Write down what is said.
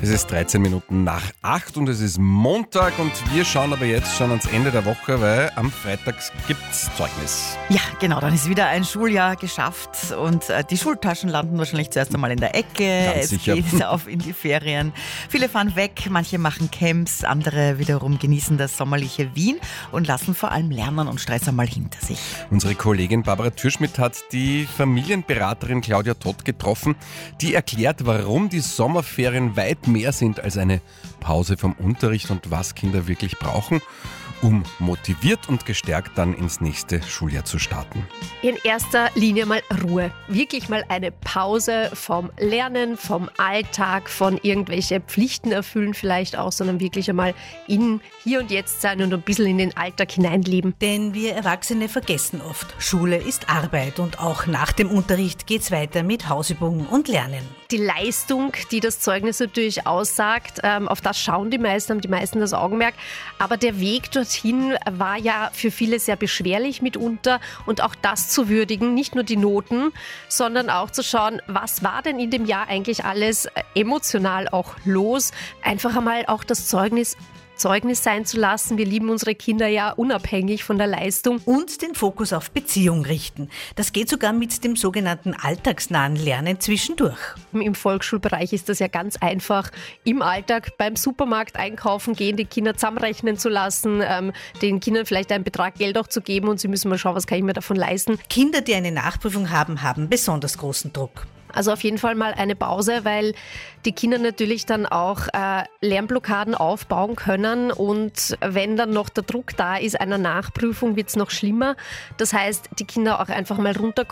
Es ist 13 Minuten nach 8 und es ist Montag und wir schauen aber jetzt schon ans Ende der Woche, weil am Freitag gibt's Zeugnis. Ja, genau, dann ist wieder ein Schuljahr geschafft und die Schultaschen landen wahrscheinlich zuerst einmal in der Ecke. Ganz sicher. Es geht auf in die Ferien. Viele fahren weg, manche machen Camps, andere wiederum genießen das sommerliche Wien und lassen vor allem Lernen und Stress einmal hinter sich. Unsere Kollegin Barbara Türschmidt hat die Familienberaterin Claudia Todt getroffen, die erklärt, warum die Sommerferien weit mehr sind als eine Pause vom Unterricht und was Kinder wirklich brauchen, um motiviert und gestärkt dann ins nächste Schuljahr zu starten. In erster Linie mal Ruhe. Wirklich mal eine Pause vom Lernen, vom Alltag, von irgendwelche Pflichten erfüllen vielleicht auch, sondern wirklich einmal in Hier und Jetzt sein und ein bisschen in den Alltag hineinleben. Denn wir Erwachsene vergessen oft, Schule ist Arbeit und auch nach dem Unterricht geht's weiter mit Hausübungen und Lernen. Die Leistung, die das Zeugnis natürlich aussagt, auf das schauen die meisten, haben die meisten das Augenmerk. Aber der Weg dorthin war ja für viele sehr beschwerlich mitunter und auch das zu würdigen, nicht nur die Noten, sondern auch zu schauen, was war denn in dem Jahr eigentlich alles emotional auch los. Einfach einmal auch das Zeugnis sein zu lassen. Wir lieben unsere Kinder ja unabhängig von der Leistung. Und den Fokus auf Beziehung richten. Das geht sogar mit dem sogenannten alltagsnahen Lernen zwischendurch. Im Volksschulbereich ist das ja ganz einfach. Im Alltag beim Supermarkt einkaufen gehen, die Kinder zusammenrechnen zu lassen, den Kindern vielleicht einen Betrag Geld auch zu geben und sie müssen mal schauen, was kann ich mir davon leisten. Kinder, die eine Nachprüfung haben besonders großen Druck. Also auf jeden Fall mal eine Pause, weil die Kinder natürlich dann auch Lernblockaden aufbauen können und wenn dann noch der Druck da ist einer Nachprüfung, wird es noch schlimmer. Das heißt, die Kinder auch einfach mal runterkommen.